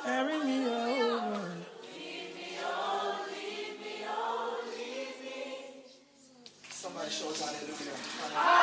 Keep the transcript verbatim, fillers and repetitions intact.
Carry me over. Somebody show us how they look at them.